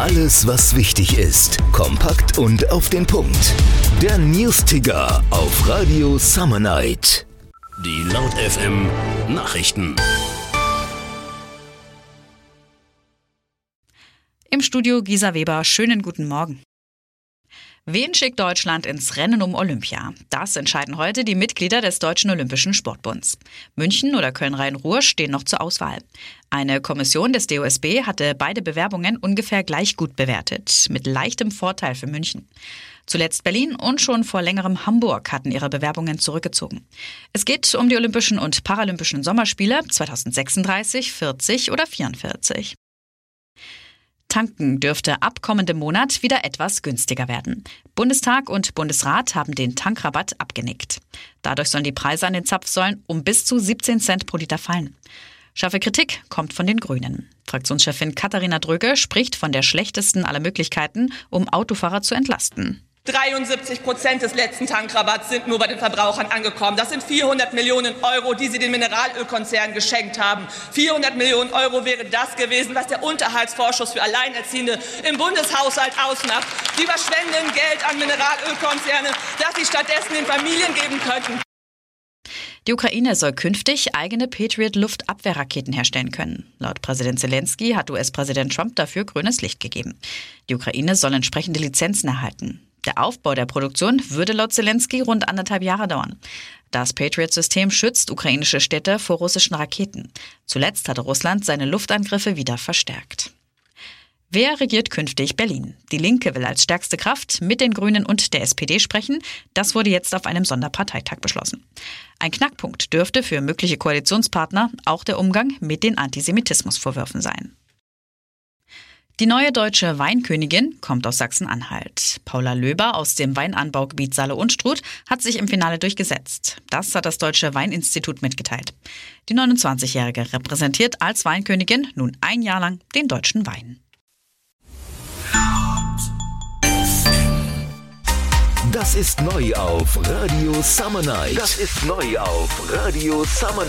Alles, was wichtig ist, kompakt und auf den Punkt. Der News-Ticker auf Radio Summer Night. Die Laut FM Nachrichten. Im Studio Gisa Weber, schönen guten Morgen. Wen schickt Deutschland ins Rennen um Olympia? Das entscheiden heute die Mitglieder des Deutschen Olympischen Sportbunds. München oder Köln-Rhein-Ruhr stehen noch zur Auswahl. Eine Kommission des DOSB hatte beide Bewerbungen ungefähr gleich gut bewertet, mit leichtem Vorteil für München. Zuletzt Berlin und schon vor längerem Hamburg hatten ihre Bewerbungen zurückgezogen. Es geht um die Olympischen und Paralympischen Sommerspiele 2036, 40 oder 44. Tanken dürfte ab kommendem Monat wieder etwas günstiger werden. Bundestag und Bundesrat haben den Tankrabatt abgenickt. Dadurch sollen die Preise an den Zapfsäulen um bis zu 17 Cent pro Liter fallen. Scharfe Kritik kommt von den Grünen. Fraktionschefin Katharina Dröge spricht von der schlechtesten aller Möglichkeiten, um Autofahrer zu entlasten. 73% des letzten Tankrabatts sind nur bei den Verbrauchern angekommen. Das sind 400 Millionen Euro, die sie den Mineralölkonzernen geschenkt haben. 400 Millionen Euro wäre das gewesen, was der Unterhaltsvorschuss für Alleinerziehende im Bundeshaushalt ausmacht. Sie verschwenden Geld an Mineralölkonzerne, das sie stattdessen den Familien geben könnten. Die Ukraine soll künftig eigene Patriot-Luftabwehrraketen herstellen können. Laut Präsident Zelensky hat US-Präsident Trump dafür grünes Licht gegeben. Die Ukraine soll entsprechende Lizenzen erhalten. Der Aufbau der Produktion würde laut Zelensky rund 1,5 Jahre dauern. Das Patriot-System schützt ukrainische Städte vor russischen Raketen. Zuletzt hatte Russland seine Luftangriffe wieder verstärkt. Wer regiert künftig Berlin? Die Linke will als stärkste Kraft mit den Grünen und der SPD sprechen. Das wurde jetzt auf einem Sonderparteitag beschlossen. Ein Knackpunkt dürfte für mögliche Koalitionspartner auch der Umgang mit den Antisemitismusvorwürfen sein. Die neue deutsche Weinkönigin kommt aus Sachsen-Anhalt. Paula Löber aus dem Weinanbaugebiet Saale-Unstrut hat sich im Finale durchgesetzt. Das hat das Deutsche Weininstitut mitgeteilt. Die 29-Jährige repräsentiert als Weinkönigin nun ein Jahr lang den deutschen Wein. Das ist neu auf Radio Summer Night.